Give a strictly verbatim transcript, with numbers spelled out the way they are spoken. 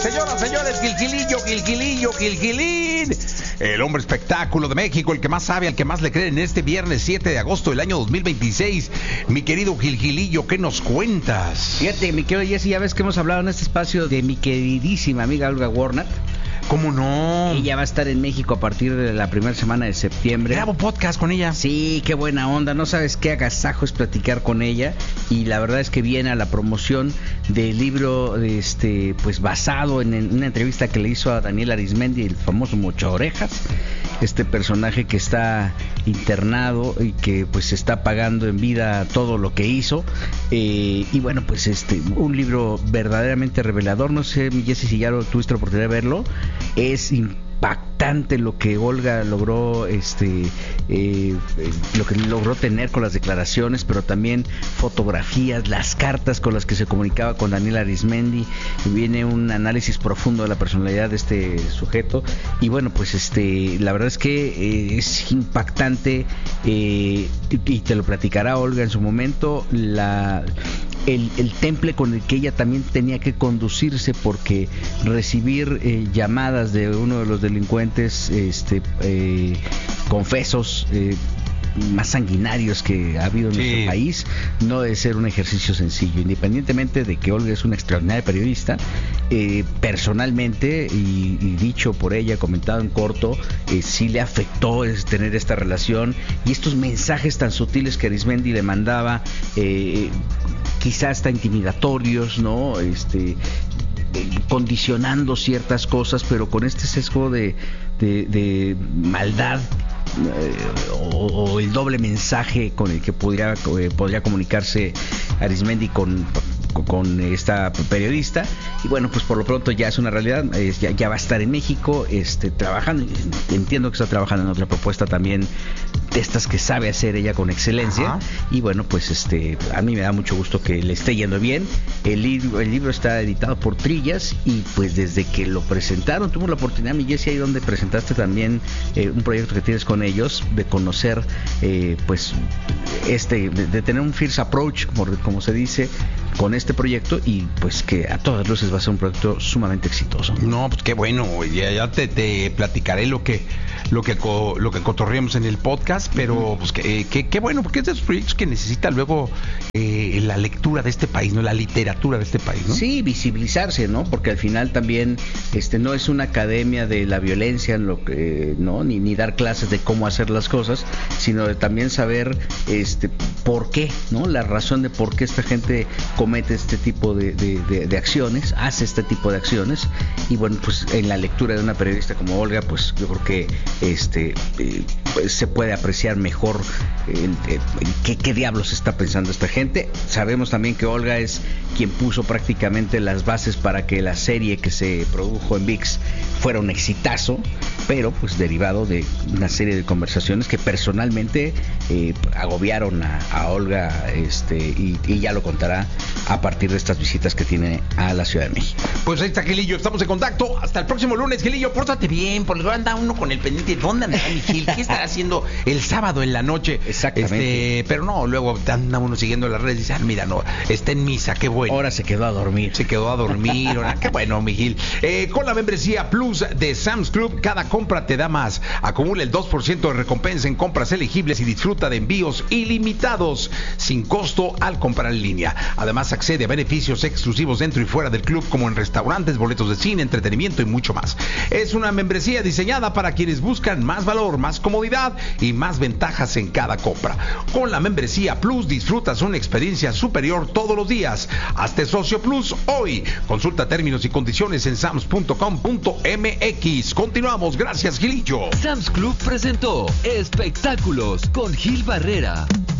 Señoras, señores, Gilgilillo, Gilgilillo, Gilgilín. El hombre espectáculo de México, el que más sabe, al que más le creen en este viernes siete de agosto del año dos mil veintiséis. Mi querido Gilgilillo, ¿qué nos cuentas? Fíjate, mi querido Jesse, ya ves que hemos hablado en este espacio de mi queridísima amiga Olga Warnat. ¿Cómo no? Ella va a estar en México a partir de la primera semana de septiembre. Grabo podcast con ella. Sí, qué buena onda. No sabes qué agasajo es platicar con ella. Y la verdad es que viene a la promoción del libro, este, pues basado en, en una entrevista que le hizo a Daniel Arismendi, el famoso Mocha Orejas. Este personaje que está internado y que pues está pagando en vida todo lo que hizo. Eh, y bueno, pues este, un libro verdaderamente revelador. No sé, mi Jessy, si ya lo tuviste la oportunidad de verlo. Es impactante lo que Olga logró, este, eh, lo que logró tener con las declaraciones, pero también fotografías, las cartas con las que se comunicaba con Daniel Arismendi. Viene un análisis profundo de la personalidad de este sujeto y bueno, pues este, la verdad es que eh, es impactante eh, y te lo platicará Olga en su momento. La El, el temple con el que ella también tenía que conducirse, porque recibir eh, llamadas de uno de los delincuentes este, eh, confesos eh, más sanguinarios que ha habido en sí. nuestro país, no debe ser un ejercicio sencillo, independientemente de que Olga es una extraordinaria periodista. Eh, personalmente, y, y dicho por ella, comentado en corto, eh, sí le afectó es tener esta relación y estos mensajes tan sutiles que Arismendi le mandaba, eh, quizás hasta intimidatorios, ¿no? Este, eh, condicionando ciertas cosas, pero con este sesgo de, de, de maldad. Eh, o, o el doble mensaje con el que podría, eh, podría comunicarse Arismendi con, con esta periodista. Y bueno, pues por lo pronto ya es una realidad. eh, ya, ya va a estar en México este, trabajando. Entiendo que está trabajando en otra propuesta también de estas que sabe hacer ella con excelencia. Ajá. Y bueno, pues este, a mí me da mucho gusto que le esté yendo bien. El libro, el libro está editado por Trillas y pues desde que lo presentaron, tuve la oportunidad, mi Jessy, ahí donde presentaste también eh, un proyecto que tienes con ellos, de conocer eh, pues este, de, de tener un first approach, como, como se dice, con este proyecto, y pues que a todas luces va a ser un proyecto sumamente exitoso. No, pues qué bueno, ya, ya te, te platicaré lo que lo que co, lo que cotorreamos en el podcast, pero pues que, que, qué bueno, porque es de esos proyectos que necesita luego eh, la lectura de este país, no, la literatura de este país, ¿no? Sí, visibilizarse, ¿no? Porque al final también este no es una academia de la violencia, en lo que no, ni ni dar clases de cómo hacer las cosas, sino de también saber este por qué, ¿no? La razón de por qué esta gente comete este tipo de, de, de, de acciones, hace este tipo de acciones. Y bueno, pues en la lectura de una periodista como Olga, pues yo creo que este eh, pues se puede apreciar mejor eh, eh, qué, qué diablos está pensando esta gente. Sabemos también que Olga es quien puso prácticamente las bases para que la serie que se produjo en V I X fuera un exitazo, pero pues derivado de una serie de conversaciones que personalmente eh, agobiaron a, a Olga, este y, y ya lo contará a partir de estas visitas que tiene a la Ciudad de México. Pues ahí está, Gilillo, estamos en contacto. Hasta el próximo lunes, Gilillo, pórtate bien, por luego anda uno con el pendiente. ¿Dónde anda mi Gil? ¿Qué estará haciendo el sábado en la noche? Exactamente. Este, pero no, luego anda uno siguiendo las redes y dice, ah, mira, no, está en misa, qué bueno. Ahora se quedó a dormir. Se quedó a dormir, ahora, qué bueno, mi Gil. Eh, con la membresía Plus de Sam's Club, cada compra te da más. Acumula el dos por ciento de recompensa en compras elegibles y disfruta de envíos ilimitados sin costo al comprar en línea. Además, accede a beneficios exclusivos dentro y fuera del club, como en restaurantes, boletos de cine, entretenimiento y mucho más. Es una membresía diseñada para quienes buscan más valor, más comodidad y más ventajas en cada compra. Con la membresía Plus disfrutas una experiencia superior todos los días. Hazte socio Plus hoy. Consulta términos y condiciones en sams punto com punto m x. Continuamos, gracias, Gilillo. Sam's Club presentó Espectáculos con Gil Barrera.